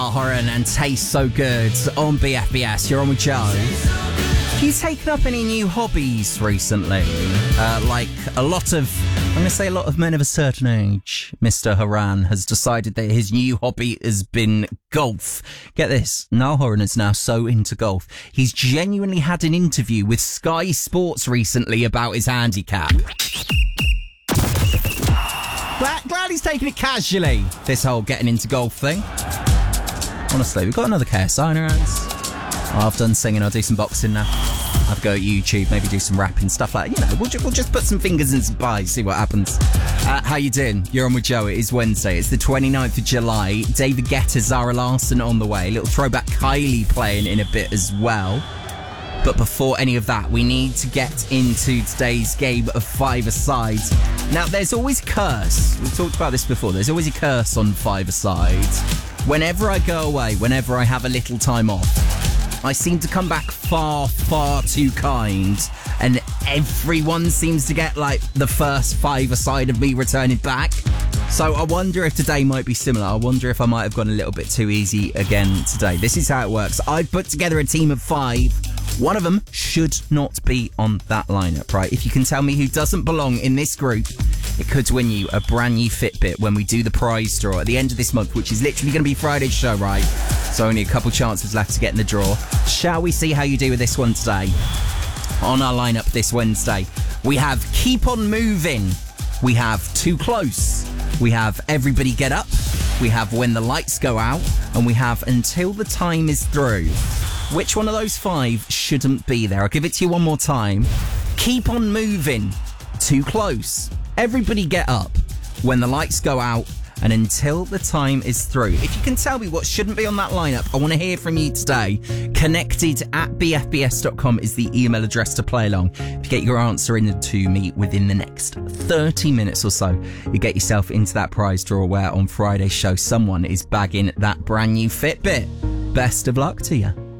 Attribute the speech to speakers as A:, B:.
A: Horan and Taste So Good on BFBS. You're on with Joe. Have you taken up any new hobbies recently? Like a lot of men of a certain age. Mr. Horan has decided that his new hobby has been golf. Get this, Niall Horan is now so into golf. He's genuinely had an interview with Sky Sports recently about his handicap. Glad he's taking it casually, this whole getting into golf thing. Honestly, we've got another KSI in our hands. I've done singing, I'll do some boxing now. I'll go at YouTube, maybe do some rapping, stuff like that. You know, we'll just put some fingers in some pies, see what happens. How you doing? You're on with Joe. It is Wednesday. It's the 29th of July. David Guetta, Zara Larsson on the way. Little throwback Kylie playing in a bit as well. But before any of that, we need to get into today's game of five-a-side. Now, there's always a curse. We've talked about this before. There's always a curse on five-a-side. Whenever I go away, whenever I have a little time off, I seem to come back far, far too kind. And everyone seems to get, like, the first five-a-side of me returning back. So I wonder if today might be similar. I wonder if I might have gone a little bit too easy again today. This is how it works. I've put together a team of 5. One of them should not be on that lineup, right? If you can tell me who doesn't belong in this group, it could win you a brand new Fitbit when we do the prize draw at the end of this month, which is literally going to be Friday's show, right? So only a couple chances left to get in the draw. Shall we see how you do with this one today? On our lineup this Wednesday, we have Keep On Moving. We have Too Close. We have Everybody Get Up. We have When the Lights Go Out. And we have Until the Time Is Through. Which one of those 5 shouldn't be there? I'll give it to you one more time. Keep On Moving. Too Close. Everybody Get Up. When the Lights Go Out. And Until the Time Is Through. If you can tell me what shouldn't be on that lineup, I want to hear from you today. Connected@bfbs.com is the email address to play along. If you get your answer in to me within the next 30 minutes or so, you get yourself into that prize draw where on Friday's show someone is bagging that brand new Fitbit. Best of luck to you.